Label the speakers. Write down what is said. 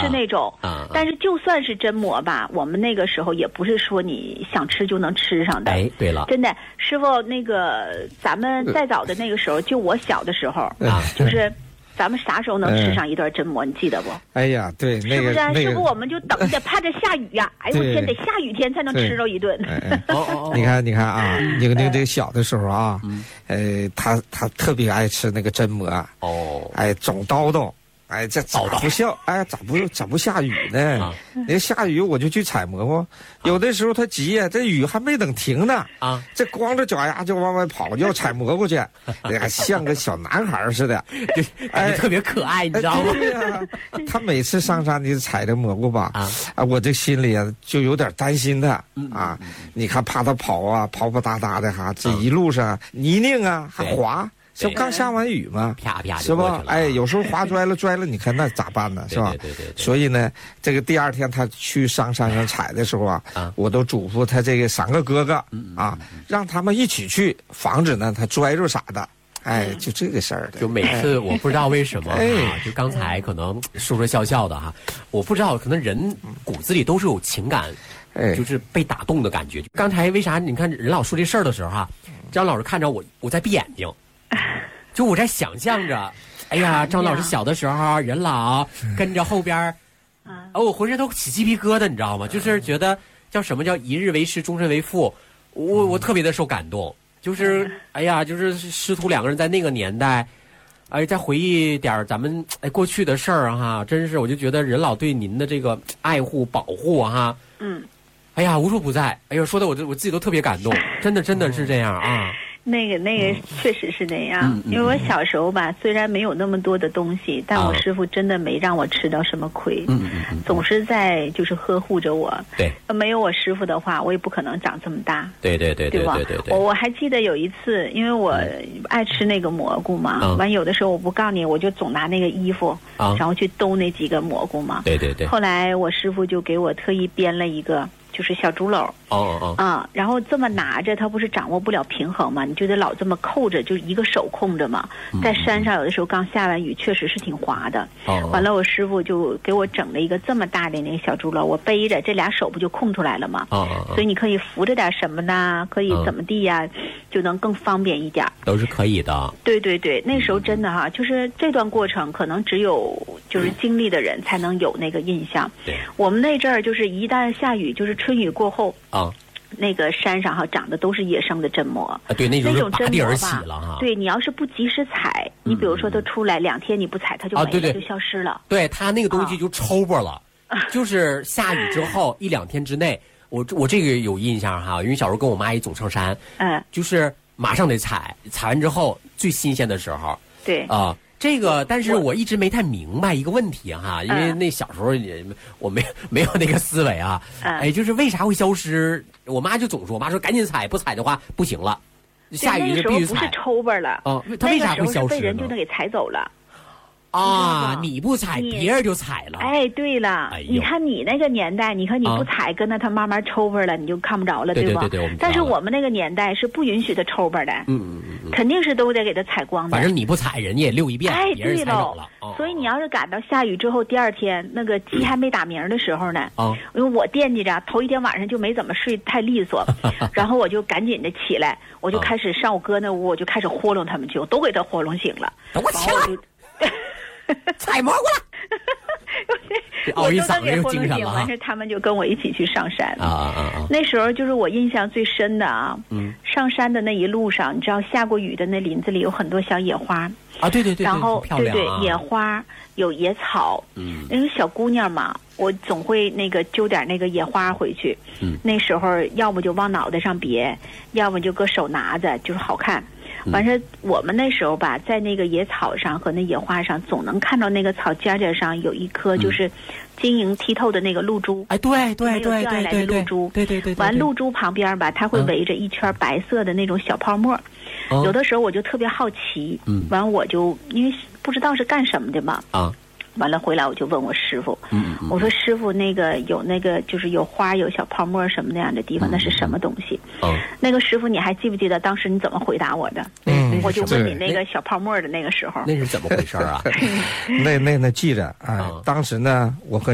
Speaker 1: 是那种。但是就算是真馍吧，我们那个时候也不是说你想吃就能吃上的。
Speaker 2: 哎，对了，
Speaker 1: 真的，师傅，那个咱们再早的那个时候，就我小的时候就是咱们啥时候能吃上一段真馍？你记得不？
Speaker 3: 哎呀，对，那个
Speaker 1: 是不是？是不我们就等着盼着下雨呀？哎呦我天，得下雨天才能吃着一顿。
Speaker 3: 你看啊，那个小的时候啊，他特别爱吃那个真馍。哎，总叨叨。哎，这咋不下？哎，咋不下雨呢？那下雨我就去采蘑菇。有的时候他急呀，这雨还没等停呢，这光着脚丫就往外跑，就要采蘑菇去，还像个小男孩似的，
Speaker 2: 哎，特别可爱，你知道吗？
Speaker 3: 对呀，他每次上山你采这蘑菇吧，我这心里啊就有点担心他啊。你看怕他跑啊，跑跑哒哒的哈，这一路上泥泞啊，还滑。这不刚下完雨吗？
Speaker 2: 啪啪
Speaker 3: 是吧？哎，有时候滑摔了，你看那咋办呢？是吧？
Speaker 2: 对。
Speaker 3: 所以呢，这个第二天他去上山上采的时候啊，我都嘱咐他这个3个哥哥啊，让他们一起去，防止呢他摔着啥的。哎，就这个事儿的。
Speaker 2: 就每次我不知道为什么就刚才可能说笑的哈，我不知道可能人骨子里都是有情感，就是被打动的感觉。刚才为啥你看任老说这事儿的时候哈，张老师看着我在闭眼睛。就我在想象着，哎呀，张老师小的时候，任老跟着后边，我浑身都起鸡皮疙瘩，你知道吗？就是觉得叫什么叫一日为师，终身为父，我特别的受感动。就是哎呀，就是师徒2个人在那个年代，再回忆点咱们过去的事儿哈，真是我就觉得任老对您的这个爱护保护哈，哎呀无处不在。哎呦，说的我自己都特别感动，真的是这样啊。
Speaker 1: 那个确实是那样，因为我小时候吧，虽然没有那么多的东西，但我师傅真的没让我吃到什么亏，总是在就是呵护着我。
Speaker 2: 对，
Speaker 1: 没有我师傅的话，我也不可能长这么大。
Speaker 2: 对吧？
Speaker 1: 我还记得有一次，因为我爱吃那个蘑菇嘛，完有的时候我不告诉你，我就总拿那个衣服，然后去兜那几个蘑菇嘛。
Speaker 2: 对。
Speaker 1: 后来我师傅就给我特意编了一个。就是小竹篓然后这么拿着，它不是掌握不了平衡嘛？你就得老这么扣着，就一个手控着嘛。在山上有的时候刚下完雨，确实是挺滑的。完了，我师傅就给我整了一个这么大的那个小竹篓，我背着，这俩手不就空出来了吗？所以你可以扶着点什么呢？可以怎么地呀？就能更方便一点。
Speaker 2: 都是可以的。对，
Speaker 1: 那时候真的哈，就是这段过程可能只有就是经历的人才能有那个印象。
Speaker 2: 对，
Speaker 1: 我们那阵儿就是一旦下雨，就是春雨过后那个山上哈长的都是野生的真蘑。
Speaker 2: 对，那种拔地而起了
Speaker 1: 哈。对，你要是不及时采，你比如说它出来2天你不采，它就没了，就消失了。
Speaker 2: 对，它那个东西就抽巴了，就是下雨之后1-2天之内，我这个有印象哈，因为小时候跟我妈也总上山，就是马上得采完之后最新鲜的时候。
Speaker 1: 对
Speaker 2: 这个，但是我一直没太明白一个问题哈，因为那小时候我没有那个思维啊，就是为啥会消失？我妈就总说，我妈说赶紧采，不采的话不行了，下雨就必须采。
Speaker 1: 不是抽巴了，
Speaker 2: 它为啥会消失呢？
Speaker 1: 被人就能给采走了。
Speaker 2: 你不采，别人就采了。
Speaker 1: 哎，对了，你看你那个年代，你看你不采，跟着它慢慢抽巴了，你就看不着了，对吧？
Speaker 2: 对。
Speaker 1: 但是我们那个年代是不允许它抽巴的，肯定是都得给它采光的。
Speaker 2: 反正你不采，人家也溜一遍，别人采走了。
Speaker 1: 所以你要是赶到下雨之后，第2天那个鸡还没打鸣的时候呢，因为我惦记着头一天晚上就没怎么睡太利索，然后我就赶紧的起来，我就开始上我哥那屋，我就开始豁弄他们去，我都给他豁弄醒了。
Speaker 2: 我起来。采蘑菇了，
Speaker 1: 我都给豁弄醒，完事他们就跟我一起去上山。那时候就是我印象最深的啊。上山的那一路上，你知道下过雨的那林子里有很多小野花
Speaker 2: 对，
Speaker 1: 然后对野花有野草，那种小姑娘嘛，我总会那个揪点那个野花回去。那时候要么就往脑袋上别，要么就搁手拿着，就是好看。完事我们那时候吧，在那个野草上和那野花上，总能看到那个草尖尖上有一颗就是晶莹剔透的那个露珠。
Speaker 2: 对，
Speaker 1: 掉下来的露珠。
Speaker 2: 对。
Speaker 1: 完露珠旁边吧，它会围着一圈白色的那种小泡沫。有的时候我就特别好奇，完我就因为不知道是干什么的嘛。完了回来我就问我师傅，我说师傅，那个有那个就是有花有小泡沫什么那样的地方，那是什么东西？那个师傅你还记不记得当时你怎么回答我的？我就问你那个小泡沫的那个时候，
Speaker 2: 那是怎么回事啊？
Speaker 3: 那记着啊，当时呢我和